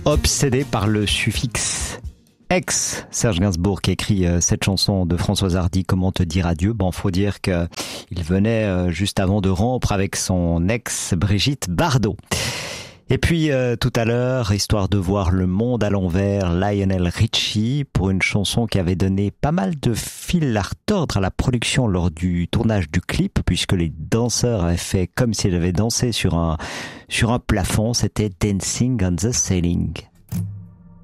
Obsédé par le suffixe ex, Serge Gainsbourg qui écrit cette chanson de Françoise Hardy, Comment te dire adieu. Bon, faut dire que il venait juste avant de rompre avec son ex Brigitte Bardot. Et puis tout à l'heure, histoire de voir le monde à l'envers, Lionel Richie pour une chanson qui avait donné pas mal de fil à retordre à la production lors du tournage du clip, puisque les danseurs avaient fait comme s'ils avaient dansé sur un plafond. C'était Dancing on the Ceiling.